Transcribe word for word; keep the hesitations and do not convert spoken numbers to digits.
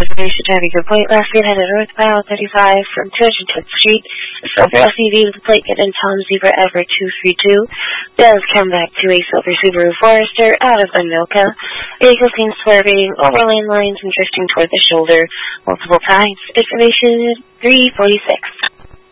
information, driving your point left lane headed northbound thirty-five from two hundred tenth Street. A silver S U V with a plate getting Tom Zebra Everett two three two. Does come back to a silver Subaru Forester out of Anoka. Vehicle seen swerving over lane lines and drifting toward the shoulder multiple times. Information three forty-six.